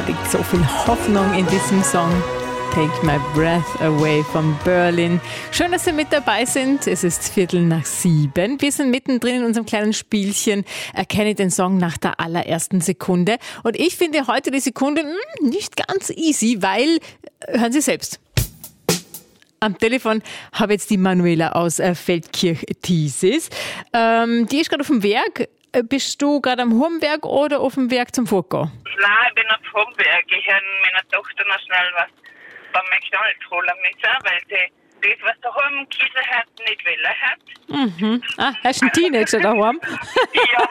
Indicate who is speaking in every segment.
Speaker 1: Da liegt so viel Hoffnung in diesem Song. Take My Breath Away von Berlin. Schön, dass Sie mit dabei sind. Es ist 6:15. Wir sind mittendrin in unserem kleinen Spielchen. Erkenne den Song nach der allerersten Sekunde. Und ich finde heute die Sekunde nicht ganz easy, weil, hören Sie selbst. Am Telefon habe jetzt die Manuela aus Feldkirch-Thiesis. Die ist gerade auf dem Werk. Bist du gerade am Homberg oder auf dem Werk zum Vorgehen?
Speaker 2: Nein, ich bin auf Homberg. Ich habe meiner Tochter noch schnell was beim McDonald's holen müssen, weil sie das, was daheim Kiesel hat, nicht wollen hat.
Speaker 1: Mhm. Ah, hast du einen Teenager daheim?
Speaker 2: Ja.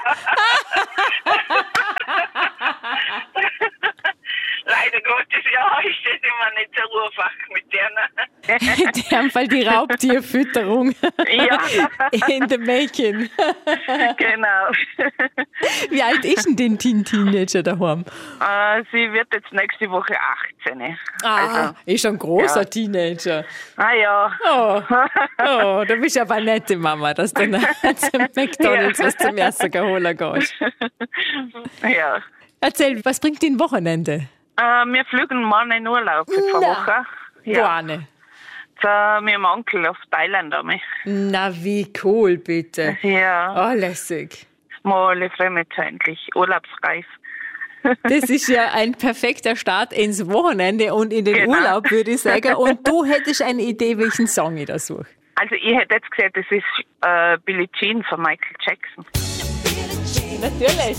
Speaker 2: Leider Gottes, ja, ist das immer nicht so einfach mit denen.
Speaker 1: In dem Fall die Raubtierfütterung.
Speaker 2: Ja.
Speaker 1: In the making.
Speaker 2: Genau.
Speaker 1: Wie alt ist denn dein Teenager daheim?
Speaker 2: Sie wird jetzt nächste Woche 18.
Speaker 1: Ist schon ein großer
Speaker 2: ja.
Speaker 1: Teenager.
Speaker 2: Ah ja.
Speaker 1: Oh, du bist aber eine nette Mama, dass du zum McDonald's was zum Essen holen gehst.
Speaker 2: Ja.
Speaker 1: Erzähl, was bringt dir ein Wochenende?
Speaker 2: Wir fliegen morgen in Urlaub für 2 Wochen.
Speaker 1: Ja.
Speaker 2: Zu meinem Onkel auf Thailand.
Speaker 1: Na, wie cool, bitte.
Speaker 2: Ja.
Speaker 1: Oh, lässig.
Speaker 2: Mal freuen endlich urlaubsreif.
Speaker 1: Das ist ja ein perfekter Start ins Wochenende und in den Urlaub, würde ich sagen. Und du hättest eine Idee, welchen Song ich da suche.
Speaker 2: Also ich hätte jetzt gesagt, das ist Billie Jean von Michael Jackson.
Speaker 1: Natürlich.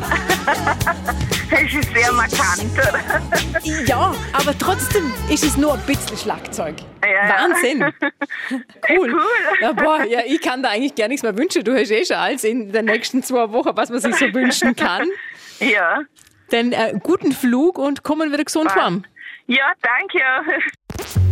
Speaker 2: Das ist sehr markant, oder?
Speaker 1: Ja, aber trotzdem ist es nur ein bisschen Schlagzeug.
Speaker 2: Ja.
Speaker 1: Wahnsinn. Cool.
Speaker 2: Cool.
Speaker 1: Ja, boah, ja, ich kann da eigentlich gar nichts mehr wünschen. Du hast schon alles in den nächsten 2 Wochen, was man sich so wünschen kann.
Speaker 2: Ja.
Speaker 1: Dann guten Flug und kommen wieder gesund heim.
Speaker 2: Ja, danke.